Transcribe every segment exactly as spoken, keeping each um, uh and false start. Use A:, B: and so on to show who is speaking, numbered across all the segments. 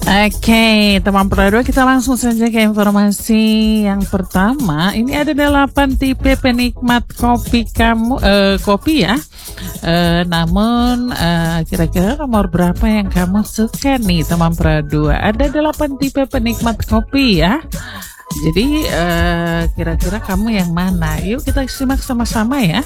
A: Oke, teman Pradua, kita langsung saja ke informasi yang pertama. Ini ada delapan tipe penikmat kopi kamu, eh, kopi ya. Eh, namun eh, kira-kira nomor berapa yang kamu suka nih, teman Pradua? Ada delapan tipe penikmat kopi ya. Jadi eh, kira-kira kamu yang mana? Yuk kita simak sama-sama ya.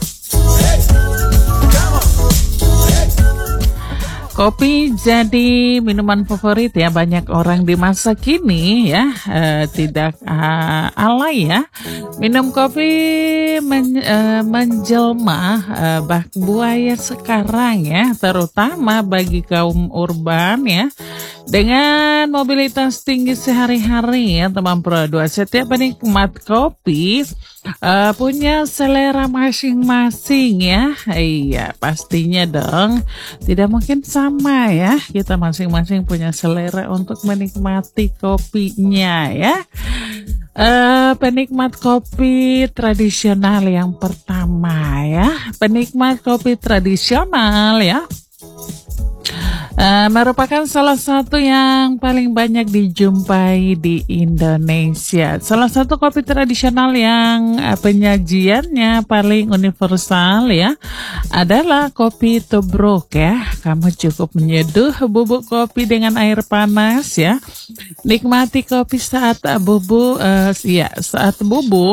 A: Kopi jadi minuman favorit ya banyak orang di masa kini ya, uh, tidak uh, alay ya. Minum kopi men, uh, menjelma uh, bak buaya sekarang ya, terutama bagi kaum urban ya. Dengan mobilitas tinggi sehari-hari ya teman Pradua, setiap penikmat kopi uh, punya selera masing-masing ya. Iya pastinya dong, tidak mungkin sama ya. Kita masing-masing punya selera untuk menikmati kopinya ya. Uh, penikmat kopi tradisional yang pertama ya. Penikmat kopi tradisional ya. Uh, merupakan salah satu yang paling banyak dijumpai di Indonesia. Salah satu kopi tradisional yang uh, penyajiannya paling universal ya adalah kopi tubruk ya. Kamu cukup menyeduh bubuk kopi dengan air panas ya. Nikmati kopi saat bubuk uh, ya saat bubuk